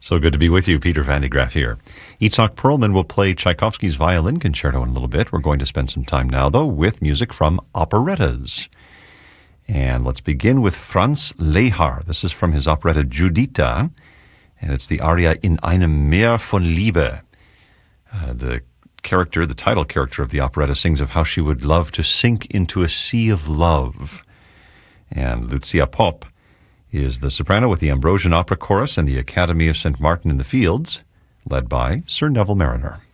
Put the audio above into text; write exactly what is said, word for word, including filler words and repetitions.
So good to be with you. Peter Van de Graaff here. Itzhak Perlman will play Tchaikovsky's Violin Concerto in a little bit. We're going to spend some time now, though, with music from operettas. And let's begin with Franz Lehár. This is from his operetta Juditha, and it's the aria In einem Meer von Liebe. Uh, the character, the title character of the operetta, sings of how she would love to sink into a sea of love. And Lucia Popp is the soprano with the Ambrosian Opera Chorus and the Academy of Saint Martin in the Fields, led by Sir Neville Marriner.